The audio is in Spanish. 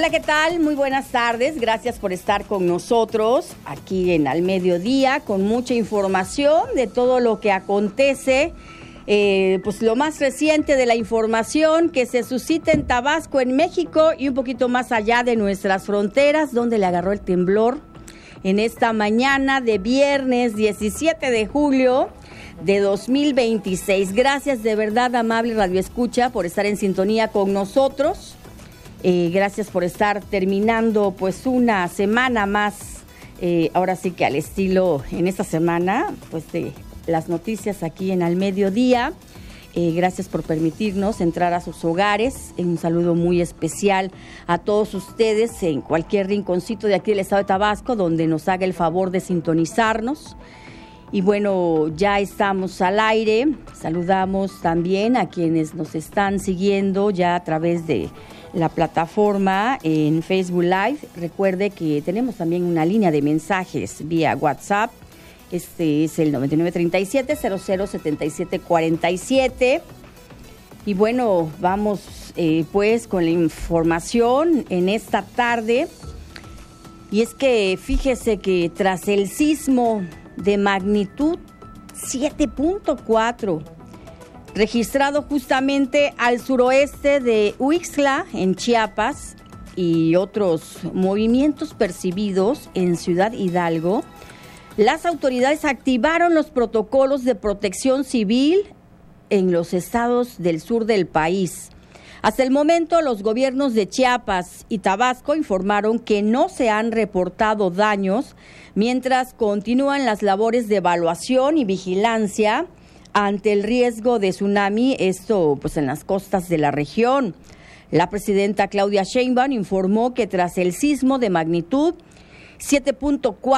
Hola, ¿qué tal? Muy buenas tardes. Gracias por estar con nosotros aquí en Al Mediodía con mucha información de todo lo que acontece. Pues lo más reciente de la información que se suscita en Tabasco, en México y un poquito más allá de nuestras fronteras, donde le agarró el temblor en esta mañana de viernes 17 de julio de 2026. Gracias de verdad, amable radioescucha, por estar en sintonía con nosotros. Gracias por estar terminando pues una semana más, ahora sí que al estilo en esta semana, pues de las noticias aquí en Al Mediodía. Gracias por permitirnos entrar a sus hogares. Un saludo muy especial a todos ustedes en cualquier rinconcito de aquí del estado de Tabasco donde nos haga el favor de sintonizarnos. Y bueno, ya estamos al aire. Saludamos también a quienes nos están siguiendo ya a través de la plataforma en Facebook Live. Recuerde que tenemos también una línea de mensajes vía WhatsApp. Este es el 9937-007747. Y bueno, vamos pues con la información en esta tarde. Y es que fíjese que tras el sismo de magnitud 7.4, registrado justamente al suroeste de Huixtla, en Chiapas, y otros movimientos percibidos en Ciudad Hidalgo, las autoridades activaron los protocolos de protección civil en los estados del sur del país. Hasta el momento, los gobiernos de Chiapas y Tabasco informaron que no se han reportado daños, mientras continúan las labores de evaluación y vigilancia ante el riesgo de tsunami, esto pues en las costas de la región. La presidenta Claudia Sheinbaum informó que tras el sismo de magnitud 7.4